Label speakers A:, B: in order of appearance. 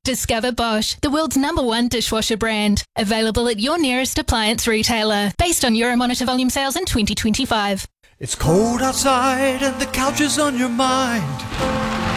A: Discover Bosch, the world's #1 dishwasher brand. Available at your nearest appliance retailer. Based on Euromonitor volume sales in 2025.
B: It's cold outside and the couch is on your mind.